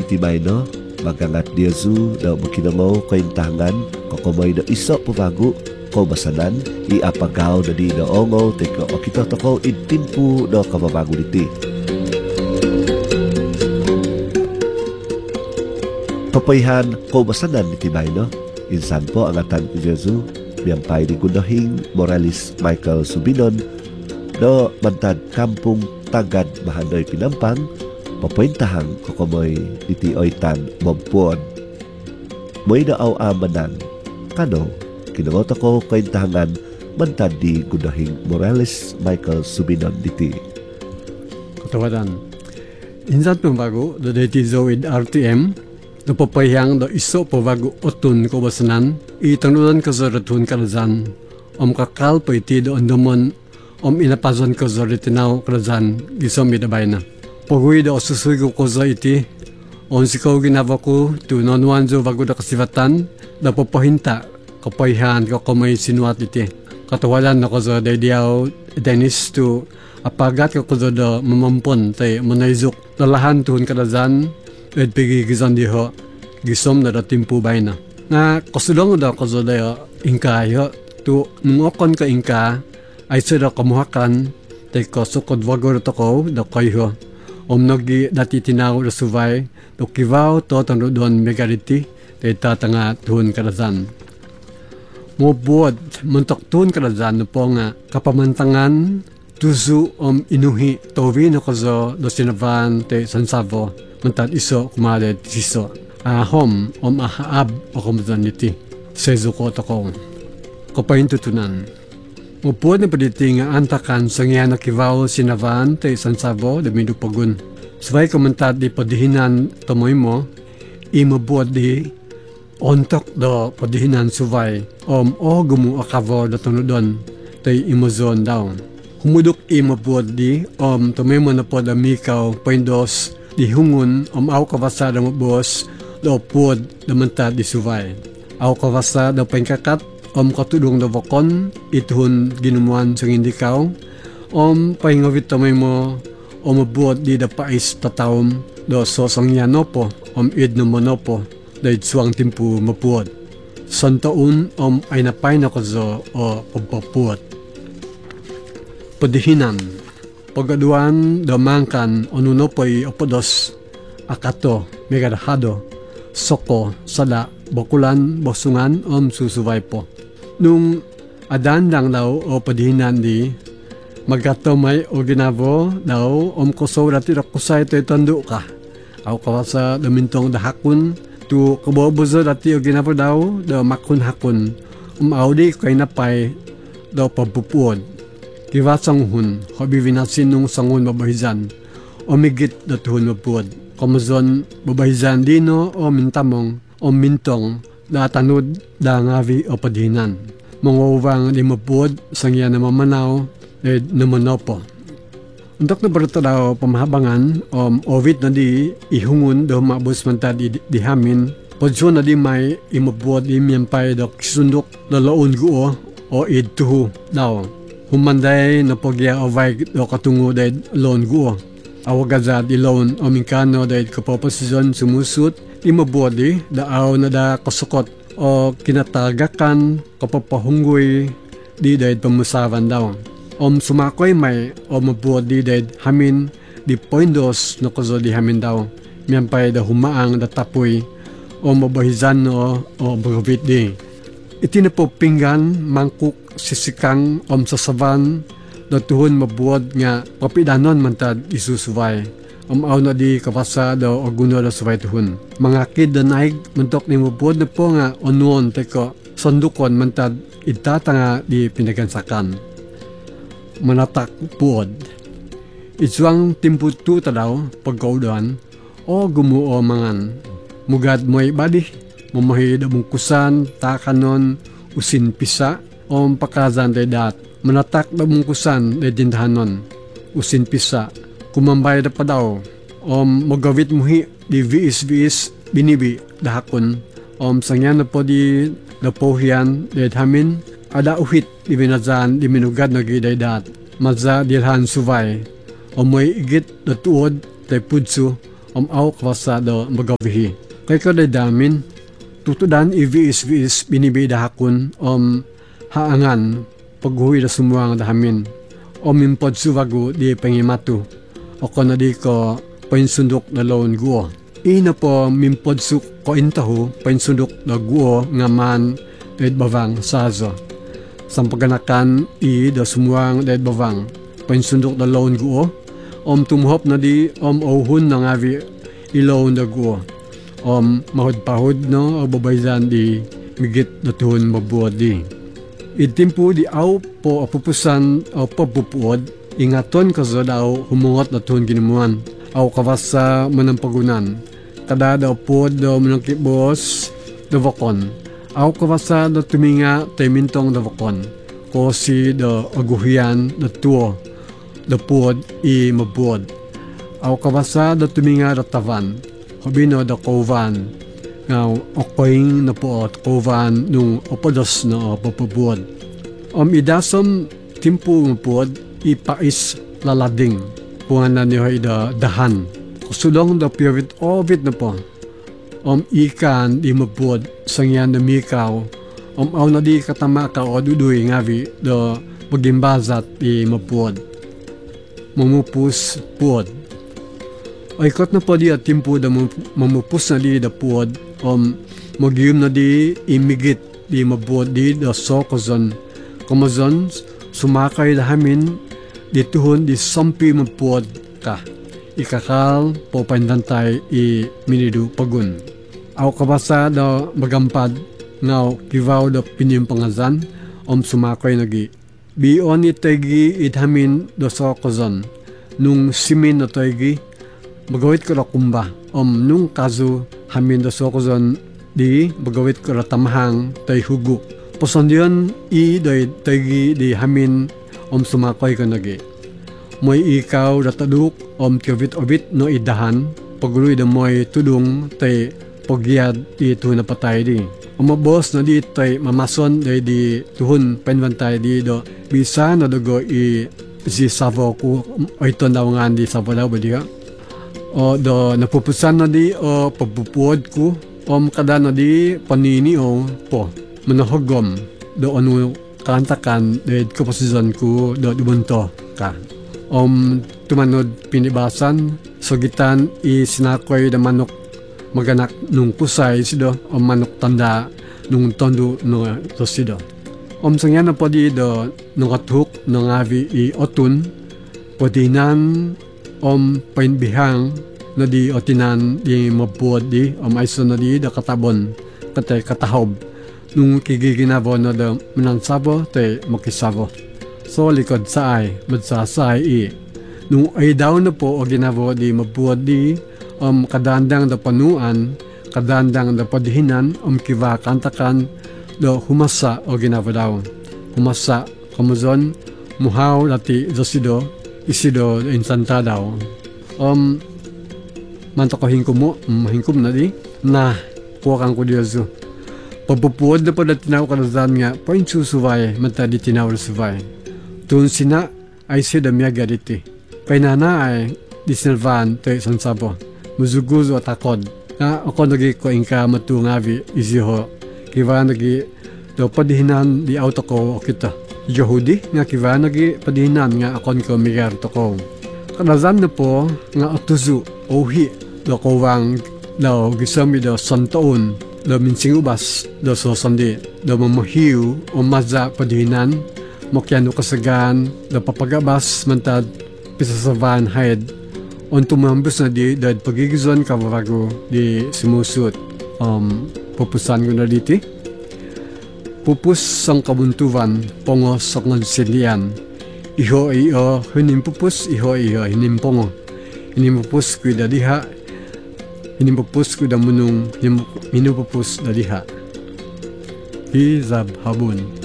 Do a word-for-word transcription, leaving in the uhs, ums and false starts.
itibay no magangat Diyazu na makinamaw kaintangan kakumay na isa pumago ko basanan iapagaw na di na ongo teka o kita tako intimpo na kamabago niti papayhan ko basanan itibay no insan po ang atan ni Diyazu miyampay ni Gundahing Morales Michael Subinon no mantad kampung Tagad Mahandoy Pinampang papuintahang kukumoy iti oitan mampuan mo'y naaw amanan kano kinungot ako kaintahangan mantad di Gundahing Morales Michael Subinon diti katawadan insan pembago do deti zoid R T M do papayang do iso pavago otun ko basanan itanudan ka zaratun kalazan om kakal pa iti do andomon om inapazon ko zaritinaw kalazan gisom idabay na pagui do susuy ko ko za iti on sikaw ginava ko tu nonwan zo bago da kasivatan da papahinta kapayhan ko kumay sinuat iti katawalan na ko za daydiaw Dennis tu apagat ko ko za da mamampon tay manayzuk lalahan tuhun kalazan at pigigizan diho gisom na da timpu bay na nga kasulong da ko za da ingka yo tu nungokon ka ingka ay sa da kamuhakan tay ko sukod wagor to ko da kayho om nagi dati tinaw da suvay do kivaw to tano doon megaliti tay tatanga tuhun kalazan mo buod muntok tuhun kalazan no po nga kapamantangan tuzu om inuhi tovi no kozo do sinavan te sansavo mantad iso kumale siso ahom om ahaab o kumazan niti sezo ko to ko kapain tutunan mo buod na paditi nga antakan sa nga nakivaw sinavan te sansavo da minupagun sabay komantad di padihinan tomoy mo imo buod di ontok do padihinan suvay om o gumu akavo da tunudon te imozon daw humudok imo buod di om tomoy mo na po da mikaw paindos di hungun om aw kavasa da mabos do buod da mantad di suvay aw kavasa da paingkakat om katulong da vakon ituhun ginumuan sa indikaw om paingawit tomoy mo o mabuot di da pais tatawom do sosang yanopo om id no monopo da itsuang timpu mapuot santaun om ay napay na kozo o pagpapuot padihinan pagaduan da mangkan o nunopoy opodos akato megadahado soko sala bakulan bosungan om susubay po nung adan lang daw o padihinan di magkatomay o ginavo daw om koso dati rakusay to itando ka aw kawasa damintong dahakun tu kabobozo dati o ginavo daw daw makun hakun um audi kay napay daw pabupuod kiwasang hun hobi vinasin nung sangun babahizan o migit datuhun mapuod kamazon babahizan dino o mintamong o mintong da tanud da ngavi o padihinan mangowang di mapuod sangya na mamanaw eh namonopo. Untuk na berita daw pamahabangan om ovid na di ihungun daw mabos mantad di dihamin podso na di may imabuot di miyampay daw kisundok na laon guo o idtuhu daw humanday na pogya o vay daw katungo daw laon guo awagaza di laon o minkano daw kapoposisyon sumusut imabuot di daaw na da kasukot o kinatagakan kapapahunggoy di daw pamusavan daw om sumakoy may o mabuot di ded hamin di poindos no kozo di hamin daw miyampay da humaang da tapoy o mabahizan no o bagavit di iti na po pinggan mangkuk sisikang om sasavan da tuhon mabuot nga papidanon mantad isusubay om aw na di kapasa daw o guno da subay tuhon mga kid da naig mantok ni mabuot na po nga onuon teko sandukon mantad itatanga di pinagansakan manatak puod isuang timputu tadaw pagkaudan o gumuo mangan mugad mo'y badi mamahid bungkusan takanon usin pisa o pakazan day dat manatak da bungkusan day dindahanon usin pisa kumambay da padaw o magawit muhi di viis-viis binibi dahakon o sangyan na po di dapohian day hamin ada uhit di binazan di minugad na gidaydat maza dilhan suvay o mo'y igit na tuod tay pudso o om aw kwasa do magawihi. Kay ko day damin, tutudan i-viis-viis binibida hakun om haangan paghuwi da sumuang dahamin. O mimpod suwago di pangimatu. O ko na di ko painsundok na loan guo. Ina po mimpod su ko intahu painsundok na guo nga man daid bawang sazo. Sampaganakan i da sumuang daid bawang painsundok na loan guo. Om tumuhop na di om ohun na ngavi ilaw na guo. Om mahod-pahod no o babayzan di migit na tuhon mabuod di. Itimpo di aw po apupusan o pabupuod, ingaton kaso daw humungot na tuhon ginimuan. Aw kawasa manampagunan. Kada daw po daw manangkibos davakon. Aw kawasa daw tuminga taymintong davakon. Ko si daw aguhian na tuo, daw puod i mabuod. Aw kawasa daw tuminga ratavan. Hobino daw kovan. Ngaw, okoing na po at kovan nung opodos na papabuod. Om idasom timpo mapod ipais lalading. Pungan na niyo ida dahan. Kusulong da piwit ovid na po. Om ikan di mapod sangyan na mikaw. Om aw na di katama ka o duduy ngavi da magimbazat i mapod. Mamupus pod. Aikot na po di at timpo da mamupus na di da pod. Om magyum na di imigit di mabuod di da sokozon. Kumazon sumakay dahamin di tuhon di sampi mabuod ka. Ikakal po pandantay i minidu pagun. Aw kabasa da magampad ngaw kivaw da pinimpangazan om sumakay nagi. Bion itagi idhamin da sokozon. Nung simin na tagi magawit ko ra kumba. Om nung kazu hamin da sokozon di bagawit ko ratamahang tay hugo. Posondiyon i day tagi di hamin om sumakoy ka nagi. Moy ikaw rataduk om kiwit obit no idahan pagluy da moy tudong tay pogyad di tuhon na patay di. Umabos na di tay mamason day di tuhon penvantay di do bisa na dugo i si savo ko ay tondawangan di savo daw ba di ka? O do napupusan na di o pagpupuod ko om kada na di panini o po manahogom do ano kantakan dahil kaposisyon ko do dubunto ka om tumanod pinibasan sogitan i sinakoy da manok maganak nung kusay sido om manok tanda nung tondo no to sido om sangyan na po di do nung athuk nung avi i otun podinan om painbihang na di otinan di mabuod di om aiso na di da katabon katay katahob nung kigiginabo na da manansabo te makisabo. So likod saay, madsasay i. Nung ay daw na po o ginabo di mabuod di um, kadandang da panuan, kadandang da padihinan um kiva kantakan do humasa o ginabo daw. Humasa kamuzon muhaw lati dosido isido insanta daw. Um, manto ko hingkum mo, um, hingkum na di na kuwakang ko diyoso. Pagpupuod na po na tinaw kanazan nga pain susuvay manta di tinaw susuvay. Tun sina ay sida miyaga diti. Painana ay di sinalvan tayo sansabo. Muzuguzo at akod. Na ako nagi ko inka matu ngavi iziho. Kiva nagi do padihinan di auto ko o kita. Yehudi nga kiva nagi padihinan nga akon ko migar to ko. Kanazan na po nga atuzu ohi do kowang daw gisami do santoon. Do minsing ubas, do sosandi, do mamahiw o maza padihinan, mokyano kasagan, do papagabas, mantad pisasavan haid, on tumambus na di, dahil pagigizon kawago di simusut, um, pupusan ko na diti. Pupus sang kabuntuvan, pongos sa ngansilian, iho iyo, hinimpupus, iho iyo, hinimpongo, hinimpupus ko diha, hinipupus ko da munong hinipupus da diha. Hizab habun.